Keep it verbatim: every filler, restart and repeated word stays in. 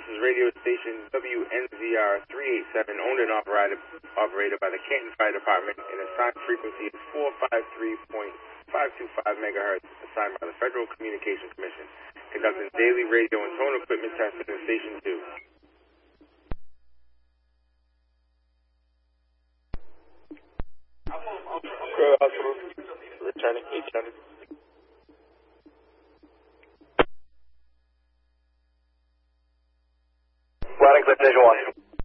is radio station W N Z R three eighty-seven, owned and operated, operated by the Canton Fire Department, and assigned frequency is four five three point five two five megahertz, assigned by the Federal Communications Commission, conducting daily radio and tone equipment testing in Station two. Crib Hospital, returning eight hundred. Grounding Clip Station one.